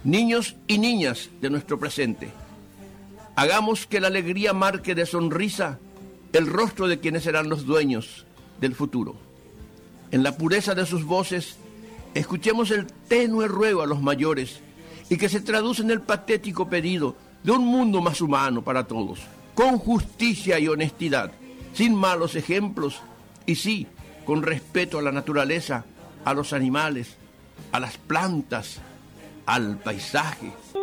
niños y niñas de nuestro presente. Hagamos que la alegría marque de sonrisa el rostro de quienes serán los dueños del futuro. En la pureza de sus voces, escuchemos el tenue ruego a los mayores y que se traduce en el patético pedido de un mundo más humano para todos, con justicia y honestidad, sin malos ejemplos y sí, con respeto a la naturaleza, a los animales, a las plantas, al paisaje.